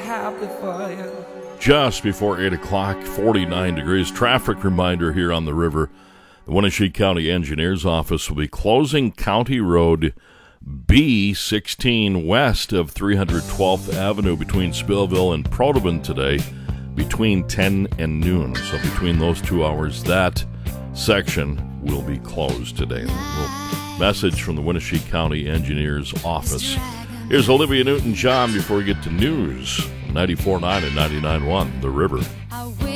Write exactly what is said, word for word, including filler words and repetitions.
happy for you. Just before eight o'clock, forty-nine degrees. Traffic reminder here on the river. The Wenatchee County Engineers Office will be closing County Road B sixteen west of three hundred twelfth Avenue between Spillville and Protobin today between ten and noon. So between those two hours, that section will be closed today. A little message from the Wenatchee County Engineers Office. Here's Olivia Newton-John before we get to news. ninety-four point nine and ninety-nine point one, The River.